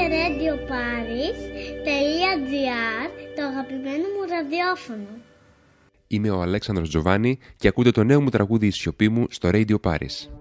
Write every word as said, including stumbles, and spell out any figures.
radio paris τελεία gr, το αγαπημένο μου ραδιόφωνο. Είμαι ο Αλέξανδρος Τζοβάνι και ακούτε το νέο μου τραγούδι «Η σιωπή μου» στο Radio Paris.